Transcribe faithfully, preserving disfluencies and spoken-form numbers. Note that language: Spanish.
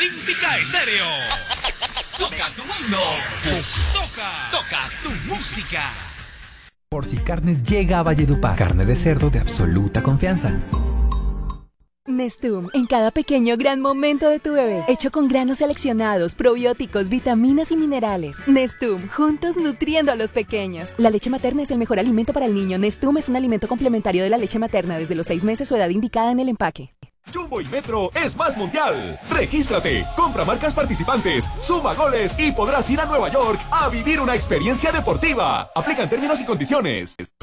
Olímpica Estéreo. Toca tu mundo. Toca, toca tu música. Porci Carnes llega a Valledupar. Carne de cerdo de absoluta confianza. Nestum, en cada pequeño gran momento de tu bebé, hecho con granos seleccionados, probióticos, vitaminas y minerales. Nestum, juntos nutriendo a los pequeños. La leche materna es el mejor alimento para el niño. Nestum es un alimento complementario de la leche materna desde los seis meses o edad indicada en el empaque. Jumbo y Metro es más mundial. Regístrate, compra marcas participantes, suma goles y podrás ir a Nueva York a vivir una experiencia deportiva. Aplican términos y condiciones.